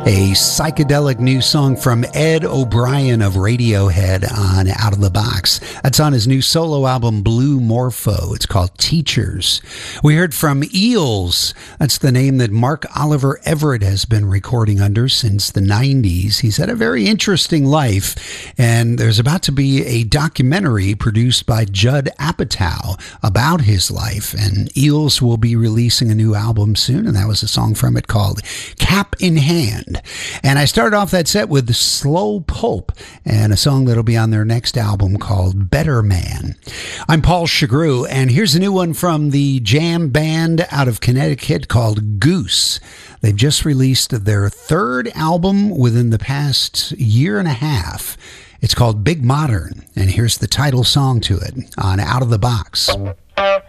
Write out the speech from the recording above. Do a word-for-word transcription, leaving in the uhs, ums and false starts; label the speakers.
Speaker 1: A psychedelic new song from Ed O'Brien of Radiohead on Out of the Box. That's on his new solo album, Blue Morpho. It's called Teachers. We heard from Eels. That's the name that Mark Oliver Everett has been recording under since the nineties. He's had a very interesting life, and there's about to be a documentary produced by Judd Apatow about his life, and Eels will be releasing a new album soon, and that was a song from it called Cap in Hand. And I started off that set with Slow Pulp and a song that'll be on their next album called Better Man. I'm Paul Chagru, and here's a new one from the jam band out of Connecticut called Goose. They've just released their third album within the past year and a half. It's called Big Modern, and here's the title song to it on Out of the Box.